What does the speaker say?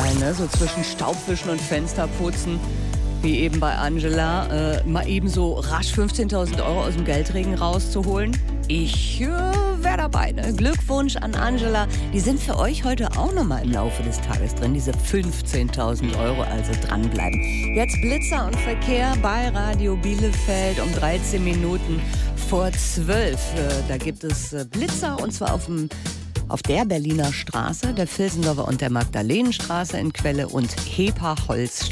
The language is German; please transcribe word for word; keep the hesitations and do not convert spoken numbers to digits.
sein, ne? So zwischen Staubwischen und Fensterputzen, wie eben bei Angela, äh, mal eben so rasch fünfzehntausend Euro aus dem Geldregen rauszuholen. Ich äh, wäre dabei, ne? Glückwunsch an Angela. Die sind für euch heute auch nochmal im Laufe des Tages drin, diese fünfzehntausend Euro, also dranbleiben. Jetzt Blitzer und Verkehr bei Radio Bielefeld um dreizehn Minuten vor zwölf. Äh, da gibt es äh, Blitzer und zwar auf dem Auf der Berliner Straße, der Vilsendorfer und der Magdalenenstraße in Quelle und Heperholzstraße.